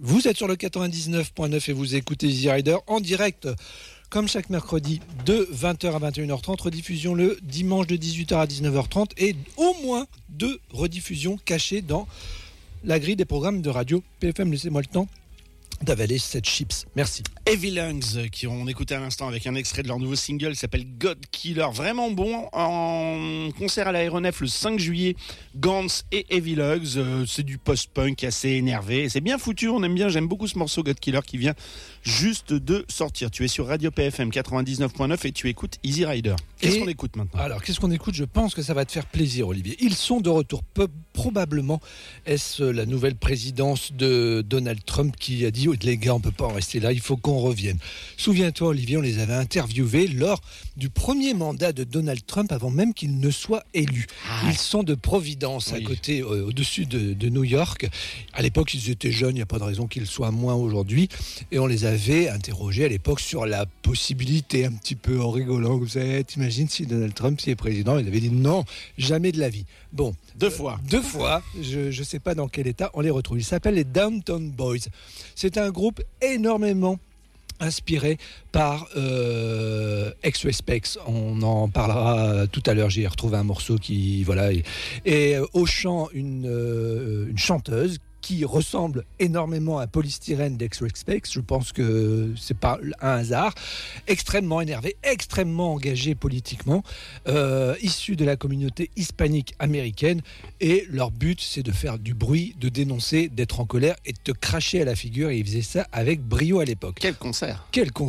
Vous êtes sur le 99.9 et vous écoutez Easy Rider en direct, comme chaque mercredi, de 20h à 21h30. Rediffusion le dimanche de 18h à 19h30 et au moins 2 rediffusions cachées dans la grille des programmes de radio PFM. Laissez-moi le temps d'avaler cette chips. Merci. Heavy Lungs, qui on écoutait à l'instant avec un extrait de leur nouveau single qui s'appelle God Killer. Vraiment bon, en concert à l'Aéronef le 5 juillet. Gantz et Heavy Lungs, c'est du post-punk assez énervé. C'est bien foutu, on aime bien, j'aime beaucoup ce morceau God Killer qui vient juste de sortir. Tu es sur Radio PFM 99.9 et tu écoutes Easy Rider. Qu'est-ce qu'on écoute maintenant ? Alors, qu'est-ce qu'on écoute ? Je pense que ça va te faire plaisir, Olivier. Ils sont de retour. Probablement, est-ce la nouvelle présidence de Donald Trump qui a dit « Les gars, on ne peut pas en rester là, il faut qu'on revienne ». Souviens-toi, Olivier, on les avait interviewés lors du premier mandat de Donald Trump avant même qu'il ne soit élu. Ils sont de Providence, à côté, au-dessus de New York. À l'époque, ils étaient jeunes, il n'y a pas de raison qu'ils soient moins aujourd'hui. Et on les avait interrogés à l'époque sur la possibilité, un petit peu en rigolant, vous savez, t'imagines si Donald Trump est président, il avait dit non, jamais de la vie. Bon, deux fois, je ne sais pas dans quel état on les retrouve. Ils s'appellent les Downtown Boys. C'est un groupe énormément inspiré par Ex-Respects. On en parlera tout à l'heure. J'ai retrouvé un morceau qui, voilà, et au chant une chanteuse qui ressemble énormément à Polystyrène d'Ex-Respects. Je pense que c'est pas un hasard. Extrêmement énervé, extrêmement engagé politiquement, issu de la communauté hispanique américaine. Et leur but, c'est de faire du bruit, de dénoncer, d'être en colère et de te cracher à la figure. Et ils faisaient ça avec brio à l'époque. Quel concert !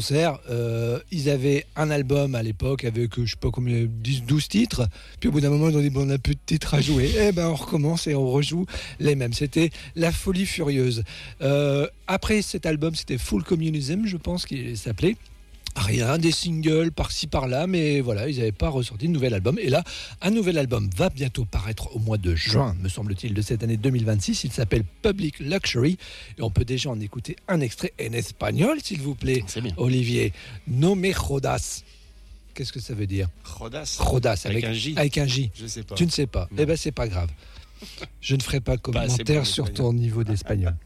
Ils avaient un album à l'époque avec, je sais pas combien, 12 titres. Puis au bout d'un moment, ils ont dit, on n'a plus de titres à jouer. On recommence et on rejoue les mêmes. C'était la folie furieuse. Après cet album, c'était Full Communism, je pense qu'il s'appelait. Rien, des singles par-ci par-là, mais voilà, ils n'avaient pas ressorti de nouvel album. Et là, un nouvel album va bientôt paraître au mois de juin, me semble-t-il, de cette année 2026. Il s'appelle Public Luxury. Et on peut déjà en écouter un extrait en espagnol, s'il vous plaît. C'est bien. Olivier, No me jodas. Qu'est-ce que ça veut dire ? Jodas, avec un J. Avec un J. Je sais pas. Tu ne sais pas. Non. C'est pas grave. Je ne ferai pas commentaire sur ton niveau d'espagnol.